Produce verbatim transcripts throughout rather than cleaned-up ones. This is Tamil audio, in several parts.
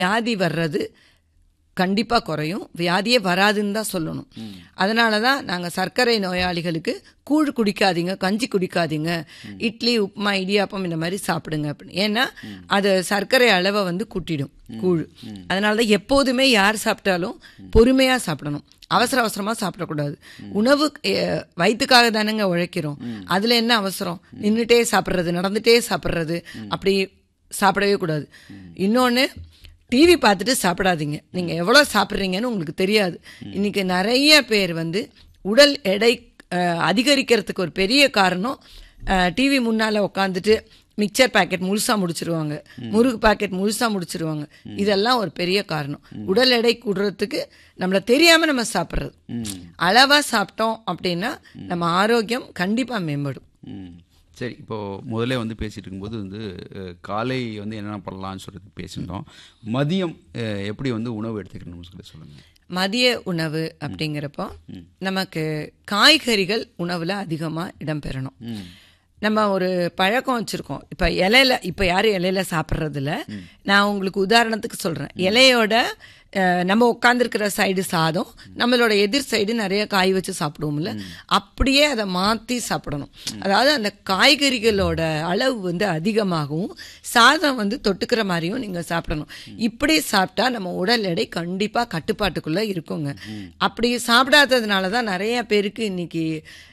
வியாதி வர்றது கண்டிப்பாக குறையும். வியாதியே வராதுன்னு தான் சொல்லணும். அதனால தான் நாங்கள் சர்க்கரை நோயாளிகளுக்கு கூழ் குடிக்காதீங்க, கஞ்சி குடிக்காதீங்க, இட்லி உப்புமா இடியாப்பம் இந்த மாதிரி சாப்பிடுங்க அப்படின்னு. ஏன்னா அது சர்க்கரை அளவை வந்து கூட்டிடும் கூழ். அதனால தான் எப்போதுமே யார் சாப்பிட்டாலும் பொறுமையாக சாப்பிடணும், அவசர அவசரமாக சாப்பிடக்கூடாது. உணவு வயிற்றுக்காக தானேங்க உழைக்கிறோம், அதில் என்ன அவசரம்? நின்றுட்டே சாப்பிட்றது, நடந்துகிட்டே சாப்பிட்றது, அப்படி சாப்பிடவே கூடாது. இன்னொன்று, டிவி பார்த்துட்டு சாப்பிடாதீங்க. நீங்கள் எவ்வளோ சாப்பிட்றீங்கன்னு உங்களுக்கு தெரியாது. இன்றைக்கி நிறைய பேர் வந்து உடல் எடை அதிகரிக்கிறதுக்கு ஒரு பெரிய காரணம் டிவி முன்னால் உட்காந்துட்டு மிக்சர் பாக்கெட் முழுசாக முடிச்சிருவாங்க, முறுக்கு பாக்கெட் முழுசாக முடிச்சிருவாங்க. இதெல்லாம் ஒரு பெரிய காரணம். உடல் எடை கூடுறதுக்கு நம்மளை தெரியாமல் நம்ம சாப்பிட்றது. அளவாக சாப்பிட்டோம் அப்படின்னா நம்ம ஆரோக்கியம் கண்டிப்பாக மேம்படும். சரி, இப்போது முதல்ல வந்து பேசிகிட்டு இருக்கும்போது வந்து காலை வந்து என்னென்ன பண்ணலான்னு சொல்லிட்டு பேசிட்டோம். மதியம் எப்படி வந்து உணவு எடுத்துக்கணும்னு சொல்லி சொல்லுங்கள். மதிய உணவு அப்படிங்கிறப்போ நமக்கு காய்கறிகள் உணவில் அதிகமாக இடம்பெறணும். நம்ம ஒரு பழக்கம் வச்சுருக்கோம். இப்போ இலையில இப்போ யாரும் இலையில சாப்பிட்றதில்ல. நான் உங்களுக்கு உதாரணத்துக்கு சொல்கிறேன். இலையோட நம்ம உட்காந்துருக்கிற சைடு சாதம், நம்மளோட எதிர் சைடு நிறைய காய் வச்சு சாப்பிடுவோம்ல, அப்படியே அதை மாற்றி சாப்பிடணும். அதாவது அந்த காய்கறிகளோட அளவு வந்து அதிகமாகவும் சாதம் வந்து தொட்டுக்கிற மாதிரியும் நீங்கள் சாப்பிடணும். இப்படி சாப்பிட்டா நம்ம உடல் எடை கண்டிப்பாக கட்டுப்பாட்டுக்குள்ளே இருக்குங்க. அப்படி சாப்பிடாததுனால தான் நிறைய பேருக்கு இன்னைக்கு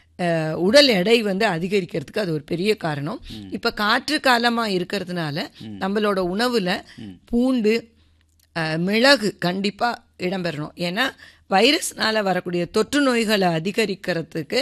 உடல் எடை வந்து அதிகரிக்கிறதுக்கு அது ஒரு பெரிய காரணம். இப்போ காற்று காலமாக இருக்கிறதுனால நம்மளோட உணவில் பூண்டு, மிளகு கண்டிப்பாக இடம்பெறணும். ஏன்னா வைரஸ்னால் வரக்கூடிய தொற்று நோய்களை அதிகரிக்கிறதுக்கு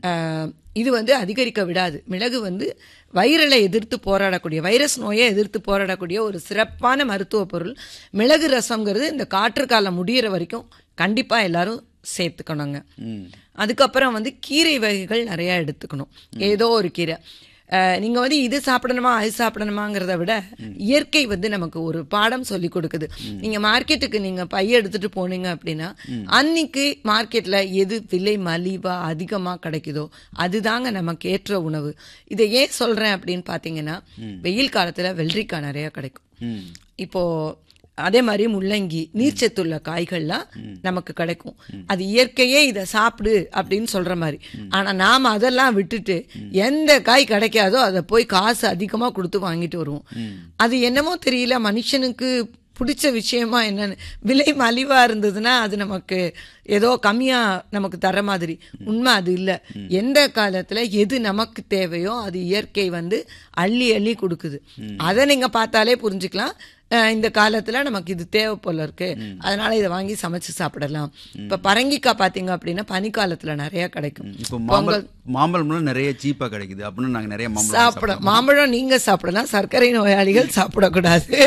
இது வந்து அதிகரிக்க விடாது. மிளகு வந்து வைரலை எதிர்த்து போராடக்கூடிய, வைரஸ் நோயை எதிர்த்து போராடக்கூடிய ஒரு சிறப்பான மருத்துவ பொருள். மிளகு ரசம்ங்கிறது இந்த காற்று காலம் முடிகிற வரைக்கும் கண்டிப்பாக எல்லாரும் சேர்த்துக்கணுங்க. அதுக்கப்புறம் வந்து கீரை வகைகள் நிறையா எடுத்துக்கணும். ஏதோ ஒரு கீரை. நீங்கள் வந்து இது சாப்பிடணுமா அது சாப்பிடணுமாங்கிறத விட இயற்கை வந்து நமக்கு ஒரு பாடம் சொல்லி கொடுக்குது. நீங்கள் மார்க்கெட்டுக்கு நீங்கள் பைய எடுத்துகிட்டு போனீங்க அப்படின்னா அன்னைக்கு மார்க்கெட்டில் எது விலை மலிவாக அதிகமாக கிடைக்குதோ அதுதாங்க நமக்கு ஏற்ற உணவு. இதை ஏன் சொல்கிறேன் அப்படின்னு பார்த்தீங்கன்னா, வெயில் காலத்தில் வெள்ளரிக்காய் நிறையா கிடைக்கும். இப்போது அதே மாதிரி முள்ளங்கி, நீர்ச்சத்துள்ள காய்கள்லாம் நமக்கு கிடைக்கும். அது இயற்கையே இதை சாப்பிடு அப்படின்னு சொல்ற மாதிரி. ஆனா நாம அதெல்லாம் விட்டுட்டு எந்த காய் கிடைக்காதோ அதை போய் காசு அதிகமா கொடுத்து வாங்கிட்டு வருவோம். அது என்னமோ தெரியல, மனுஷனுக்கு பிடிச்ச விஷயமா என்னன்னு, விலை மலிவா இருந்ததுன்னா அது நமக்கு ஏதோ கம்மியா நமக்கு தர மாதிரி. உண்மை அது இல்லை. எந்த காலத்துல எது நமக்கு தேவையோ அது இயற்கை வந்து அள்ளி அள்ளி கொடுக்குது. அதை நீங்க பார்த்தாலே புரிஞ்சுக்கலாம், இந்த காலத்துல நமக்கு இது தேவை போல இருக்கு, அதனால இதை வாங்கி சமைச்சு சாப்பிடலாம். இப்ப பரங்கிக்காய் பாத்தீங்க அப்படின்னா பனிக்காலத்துல நிறைய கிடைக்கும். மாம்பழம் நிறைய சீப்பா கிடைக்குது அப்படின்னு நாங்க நிறைய சாப்பிட மாம்பழம் நீங்க சாப்பிடலாம், சர்க்கரை நோயாளிகள் சாப்பிடக்கூடாது.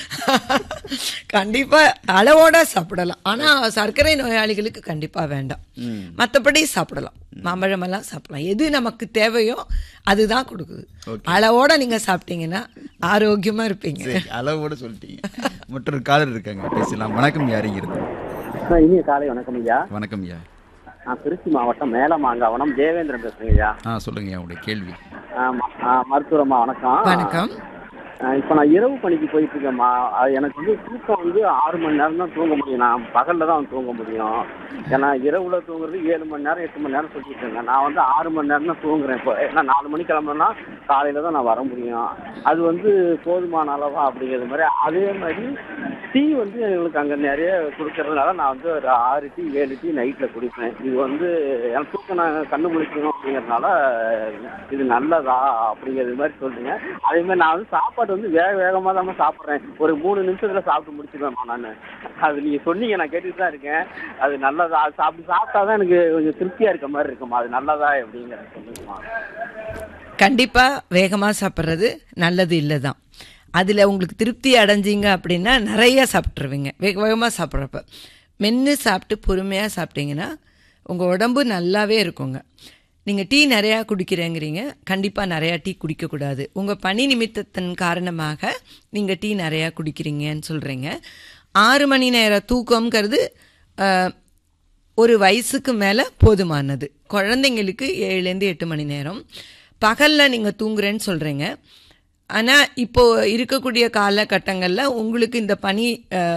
கண்டிப்பா அளவோட சாப்பிடலாம், ஆனா சர்க்கரை நோயாளிகளுக்கு கண்டிப்பா வேண்டாம். மற்றபடி சாப்பிடலாம், மாம்பழம் எல்லாம் சாப்பிடலாம். எது நமக்கு தேவையோ அதுதான் கொடுக்குது. அளவோட நீங்க சாப்பிட்டீங்கன்னா ஆரோக்கியமா இருப்பீங்க. அளவோட சொல்லிட்டீங்க. மற்றொரு காலர் இருக்காங்க, பேசலாம். வணக்கம், யாருங்கிறது? இனிய காலை வணக்கம் ஐயா. வணக்கம் ஐயா. நான் திருச்சி மாவட்டம் மேலமாங்காவனம் தேவேந்திரன் பேசுறேங்க ஐயா. ஆ சொல்லுங்க ஐயா, உங்களுடைய கேள்வி. மருத்துவமா வணக்கம். வணக்கம். இப்போ நான் இரவு பணிக்கு போயிட்டு இருக்கேம்மா. எனக்கு வந்து தூக்கம் வந்து ஆறு மணி நேரம் தான் தூங்க முடியும். நான் பகலில் தான் தூங்க முடியும். ஏன்னா இரவுல தூங்குறது ஏழு மணி நேரம் எட்டு மணி நேரம் சொல்லிட்டு இருக்கேன். நான் வந்து ஆறு மணி நேரம் தான் தூங்குறேன். இப்போ ஏன்னா நாலு மணி கிளம்புனா காலையில் தான் நான் வர முடியும். அது வந்து போதுமான அளவா அப்படிங்கிறது மாதிரி. அதே மாதிரி டீ வந்து எங்களுக்கு அங்கே நிறைய கொடுக்கறதுனால நான் வந்து ஒரு ஆறு டீ ஏழு டீ நைட்டில் குடிப்பேன். இது வந்து எனக்கு தூக்கம் நான் கண்ணு முழிக்கணும் அப்படிங்கிறதுனால இது நல்லதா அப்படிங்கிறது மாதிரி சொல்லுங்க. அதே மாதிரி நான் வந்து சாப்பாடு வந்து வேக வேகமாக தான் சாப்பிட்றேன். ஒரு மூணு நிமிஷத்துல சாப்பிட்டு முடிச்சுடுவேன்மா நான். அது நீங்கள் சொன்னீங்க, நான் கேட்டுட்டு தான் இருக்கேன். அது நல்லதா? அது சாப்பிட்டு சாப்பிட்டா தான் எனக்கு கொஞ்சம் திருப்தியாக இருக்க மாதிரி இருக்குமா, அது நல்லதா அப்படிங்கிறத சொல்லுங்கம்மா. கண்டிப்பாக வேகமாக சாப்பிட்றது நல்லது இல்லை தான். அதில் உங்களுக்கு திருப்தி அடைஞ்சிங்க அப்படின்னா நிறையா சாப்பிட்ருவீங்க. வேக வேகமாக சாப்பிட்றப்ப மென்று சாப்பிட்டு பொறுமையாக சாப்பிட்டீங்கன்னா உங்கள் உடம்பு நல்லாவே இருக்குங்க. நீங்கள் டீ நிறையா குடிக்கிறேங்கிறீங்க, கண்டிப்பாக நிறையா டீ குடிக்கக்கூடாது. உங்கள் பணி நிமித்தத்தின் காரணமாக நீங்கள் டீ நிறையா குடிக்கிறீங்கன்னு சொல்கிறீங்க. ஆறு மணி நேர தூக்கம்ங்கிறது ஒரு வயசுக்கு மேலே போதுமானது. குழந்தைங்களுக்கு ஏழுலேருந்து எட்டு மணி நேரம். பகலில் நீங்கள் தூங்குறேன்னு சொல்கிறீங்க. ஆனா இப்போ இருக்கக்கூடிய காலகட்டங்கள்ல உங்களுக்கு இந்த பனி